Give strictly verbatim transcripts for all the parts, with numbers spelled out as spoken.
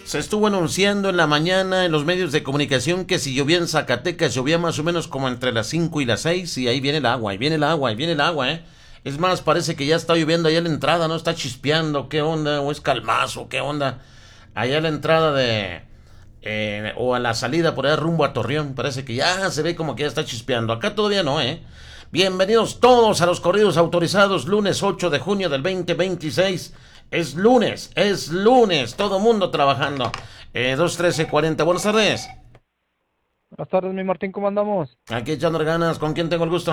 Se estuvo anunciando en la mañana en los medios de comunicación que si llovía en Zacatecas, llovía más o menos como entre las cinco y las seis, y ahí viene el agua, ahí viene el agua, ahí viene el agua, ¿eh? Es más, parece que ya está lloviendo allá a la entrada, ¿no? Está chispeando, ¿qué onda? ¿O es calmazo? ¿Qué onda? Allá a la entrada de... Eh, o a la salida por allá rumbo a Torreón, parece que ya se ve como que ya está chispeando. Acá todavía no, ¿eh? Bienvenidos todos a los corridos autorizados, lunes ocho de junio del veinte veintiséis. Es lunes, es lunes, todo mundo trabajando. Eh, dos trece cuarenta, buenas tardes. Buenas tardes, mi Martín, ¿cómo andamos? Aquí echando ganas, ¿con quién tengo el gusto?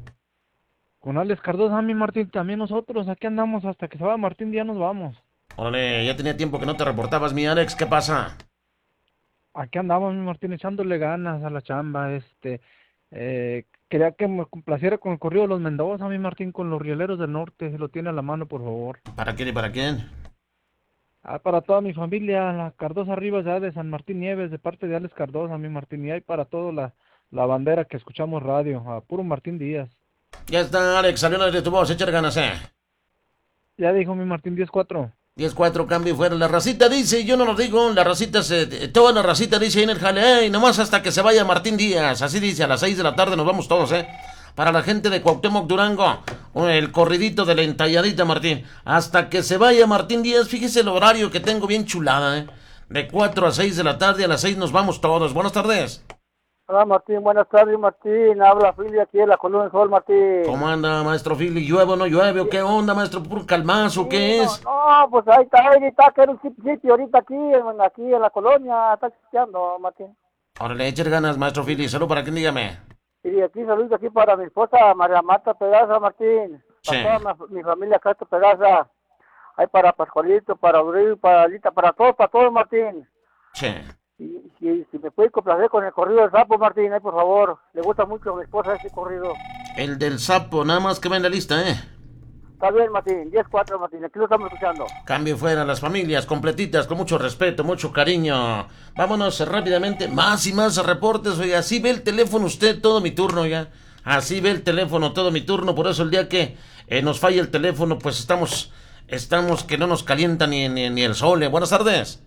Con Alex Cardosa, mi Martín, también nosotros, aquí andamos hasta que se va Martín, ya nos vamos. Órale, ya tenía tiempo que no te reportabas, mi Alex, ¿qué pasa? Aquí andamos, mi Martín, echándole ganas a la chamba, este, eh, quería que me complaciera con el corrido de los Mendoza, mi Martín, con los Rieleros del Norte, si lo tiene a la mano, por favor. ¿Para quién y para quién? Ah, para toda mi familia, la Cardosa Rivas, ya de San Martín Nieves, de parte de Alex Cardosa, mi Martín, y hay para toda la, la bandera que escuchamos radio, a puro Martín Díaz. Ya está, Alex, salió de tu voz, echar ganas, eh. Ya dijo mi Martín diez cuatro. diez cuatro, cambio y fuera. La racita dice, yo no lo digo, la racita se... Toda la racita dice ahí en el jale, ey, nomás hasta que se vaya Martín Díaz. Así dice, a las seis de la tarde nos vamos todos, eh. Para la gente de Cuauhtémoc Durango, el corridito de la entalladita, Martín. Hasta que se vaya Martín Díaz, fíjese el horario que tengo bien chulada, eh. De cuatro a seis de la tarde, a las seis nos vamos todos. Buenas tardes. Hola Martín, buenas tardes Martín, habla Fili aquí en la Colonia del Sol Martín. ¿Cómo anda, maestro Philly? ¿Llueve o no llueve? ¿O qué onda, maestro? ¿Puro calmazo? Sí, ¿Qué no, es? no, pues ahí está, ahí está, que era un sitio sitio ahorita aquí, en, aquí en la colonia, está chisteando Martín. Órale, echen ganas, maestro Philly. Solo para que dígame. Y aquí saludos aquí para mi esposa María Marta Pedaza Martín, Sí. para toda mi, mi familia Castro Pedaza, ahí para Pascualito, para Aurelio, para Alita, para todos, para todos Martín. Sí. Y si, si me puede complacer con el corrido del sapo Martín, ahí por favor, le gusta mucho a mi esposa ese corrido. El del sapo, nada más que va en la lista, ¿eh? Está bien Martín, diez cuatro Martín, aquí lo estamos escuchando. Cambio fuera las familias completitas, con mucho respeto, mucho cariño. Vámonos rápidamente, más y más reportes, oiga. Así ve el teléfono usted, todo mi turno, ya. Así ve el teléfono, todo mi turno. Por eso el día que eh, nos falla el teléfono, pues estamos, estamos que no nos calienta ni, ni, ni el sol. ¿eh? Buenas tardes.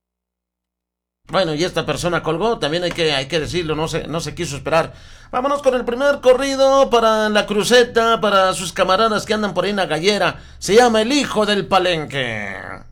Bueno, y esta persona colgó, también hay que, hay que decirlo, no se, no se quiso esperar. Vámonos con el primer corrido para la cruceta, para sus camaradas que andan por ahí en la gallera. Se llama El Hijo del Palenque.